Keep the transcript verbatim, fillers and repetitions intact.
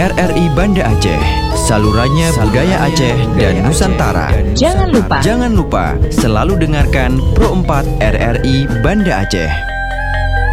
R R I Banda Aceh, salurannya budaya Aceh dan Nusantara. Jangan lupa, Jangan lupa selalu dengarkan Pro empat R R I Banda Aceh.